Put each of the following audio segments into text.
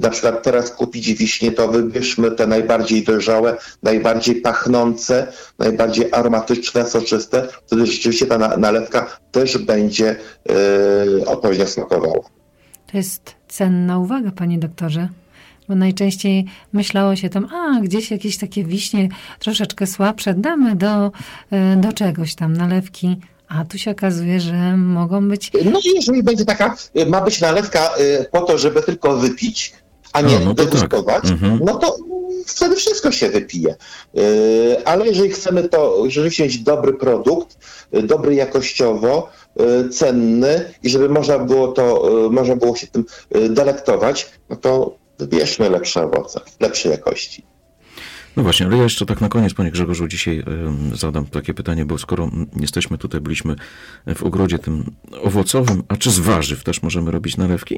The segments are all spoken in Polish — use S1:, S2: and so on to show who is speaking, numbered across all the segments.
S1: na przykład teraz kupić wiśnie, to wybierzmy te najbardziej dojrzałe, najbardziej pachnące, najbardziej aromatyczne, soczyste. Wtedy rzeczywiście ta nalewka też będzie odpowiednio smakowała.
S2: To jest cenna uwaga, panie doktorze. Bo najczęściej myślało się tam, gdzieś jakieś takie wiśnie troszeczkę słabsze, damy do czegoś tam nalewki. A tu się okazuje, że mogą być...
S1: No i jeżeli będzie ma być nalewka po to, żeby tylko wypić, a nie degustować, no to wtedy wszystko się wypije. Ale jeżeli chcemy to rzeczywiście mieć dobry produkt, dobry jakościowo, cenny i żeby można było się tym delektować, no to wybierzmy lepsze owoce, lepszej jakości.
S3: No właśnie, ale ja jeszcze tak na koniec, panie Grzegorzu, dzisiaj zadam takie pytanie, bo skoro jesteśmy tutaj, byliśmy w ogrodzie tym owocowym, a czy z warzyw też możemy robić nalewki?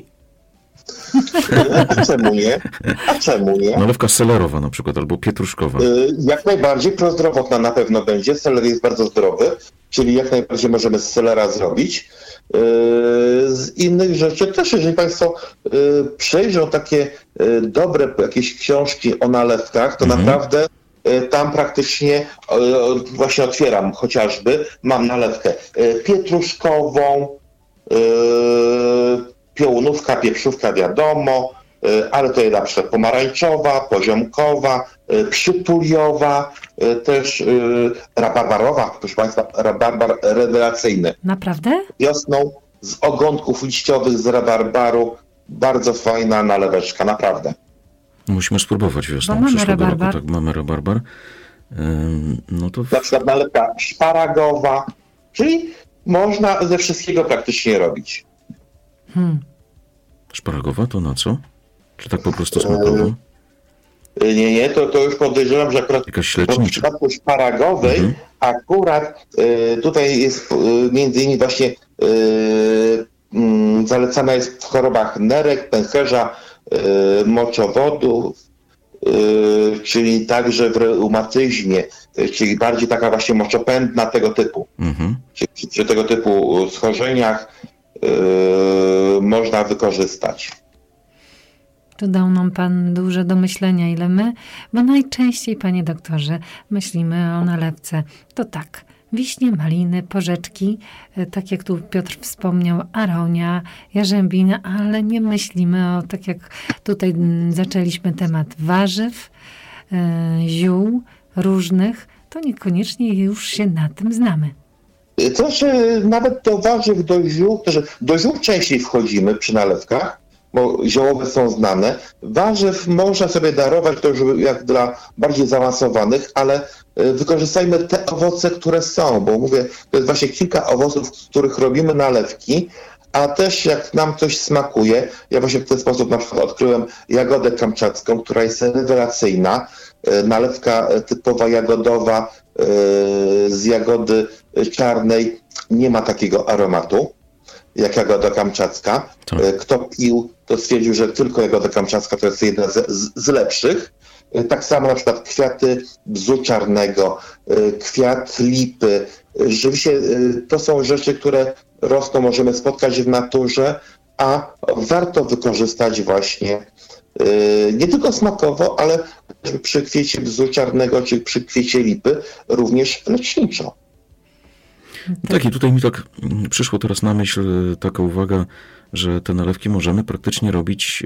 S1: A czemu nie?
S3: Nalewka selerowa na przykład, albo pietruszkowa.
S1: Jak najbardziej prozdrowotna na pewno będzie. Seler jest bardzo zdrowy, czyli jak najbardziej możemy z selera zrobić. Z innych rzeczy też, jeżeli państwo przejrzą takie dobre jakieś książki o nalewkach, to naprawdę tam praktycznie właśnie otwieram chociażby, mam nalewkę pietruszkową, piołunówka, pieprzówka wiadomo, ale to jest na przykład pomarańczowa, poziomkowa, przytuliowa, też rabarbarowa, proszę państwa, rabarbar rewelacyjny.
S2: Naprawdę?
S1: Wiosną z ogonków liściowych, z rabarbaru, bardzo fajna naleweczka, naprawdę.
S3: Musimy spróbować wiosną przyszłego roku. Tak, mamy rabarbar. No to...
S1: Na przykład nalewka szparagowa, czyli można ze wszystkiego praktycznie robić.
S3: Szparagowa to na co? Czy tak po prostu smakowo?
S1: Nie, to już podejrzewam, że akurat w przypadku szparagowej akurat tutaj jest między innymi właśnie zalecana jest w chorobach nerek, pęcherza, moczowodu, czyli także w reumatyzmie, czyli bardziej taka właśnie moczopędna tego typu. Czyli przy tego typu schorzeniach można wykorzystać.
S2: Tu dał nam pan dużo do myślenia, ile my, bo najczęściej, panie doktorze, myślimy o nalewce. To tak, wiśnie, maliny, porzeczki, tak jak tu Piotr wspomniał, aronia, jarzębina, ale nie myślimy o, tak jak tutaj zaczęliśmy temat warzyw, ziół różnych, to niekoniecznie już się na tym znamy.
S1: Też nawet do warzyw, do ziół częściej wchodzimy przy nalewkach, bo ziołowe są znane. Warzyw można sobie darować, to już jak dla bardziej zaawansowanych, ale wykorzystajmy te owoce, które są, bo mówię, to jest właśnie kilka owoców, z których robimy nalewki, a też jak nam coś smakuje, ja właśnie w ten sposób na przykład odkryłem jagodę kamczacką, która jest rewelacyjna, nalewka typowa jagodowa z jagody czarnej nie ma takiego aromatu jak jagoda kamczacka. Kto pił, to stwierdził, że tylko jagoda kamczacka to jest jedna z lepszych. Tak samo na przykład kwiaty bzu czarnego, kwiat lipy. Rzeczywiście to są rzeczy, które rosną, możemy spotkać w naturze, a warto wykorzystać właśnie nie tylko smakowo, ale przy kwiecie bzu czarnego czy przy kwiecie lipy również leczniczo.
S3: Tak, i tutaj mi tak przyszło teraz na myśl taka uwaga, że te nalewki możemy praktycznie robić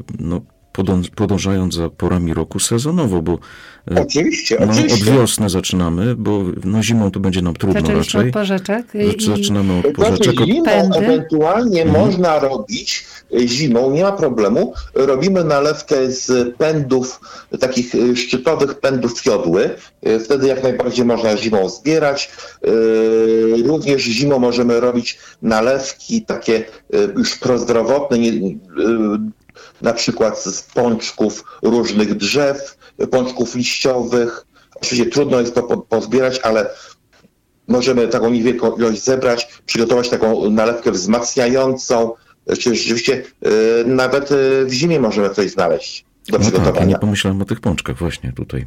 S3: podążając za porami roku sezonowo, bo
S1: oczywiście.
S3: Od wiosny zaczynamy, bo zimą to będzie nam trudno
S2: Zaczęliśmy
S3: raczej.
S2: Od porzeczek.
S3: Zaczynamy od porzeczek.
S1: Zimą ewentualnie można robić, zimą nie ma problemu, robimy nalewkę z pędów, takich szczytowych pędów jodły, wtedy jak najbardziej można zimą zbierać. Również zimą możemy robić nalewki takie już prozdrowotne, na przykład z pączków różnych drzew, pączków liściowych. Oczywiście trudno jest to pozbierać, ale możemy taką niewielką ilość zebrać, przygotować taką nalewkę wzmacniającą. Czyli rzeczywiście nawet w zimie możemy coś znaleźć do przygotowania.
S3: Tak, ja nie pomyślałem o tych pączkach właśnie tutaj.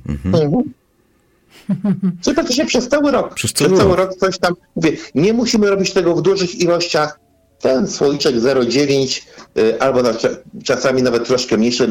S1: Czyli praktycznie przez cały rok. Przez cały rok coś tam, mówię, nie musimy robić tego w dużych ilościach. Ten słoiczek 0,9 albo czasami nawet troszkę mniejszy